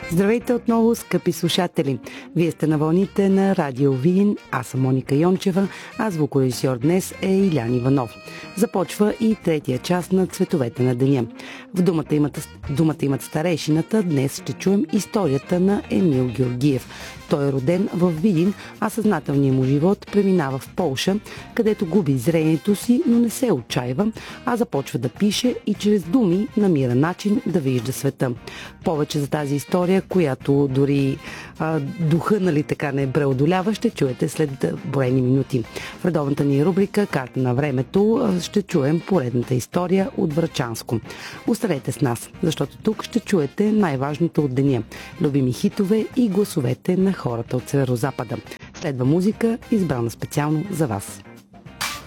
Здравейте отново, скъпи слушатели! Вие сте на вълните на Радио Видин, аз съм Моника Йончева, а звукорежисьор днес е Илян Иванов. Започва и третия част на Цветовете на деня. В думата имат старейшината, днес ще чуем историята на Емил Георгиев. Той е роден в Видин, а съзнателният му живот преминава в Полша, където губи зрението си, но не се отчаива, а започва да пише и чрез думи намира начин да вижда света. Повече за тази история, която дори духа, така не преодолява, ще чуете след броени минути. В редовната ни рубрика "Карта на времето" ще чуем поредната история от Врачанско. Останете с нас, защото тук ще чуете най-важното от деня – любими хитове и гласовете на хората от Северозапада. Следва музика, избрана специално за вас.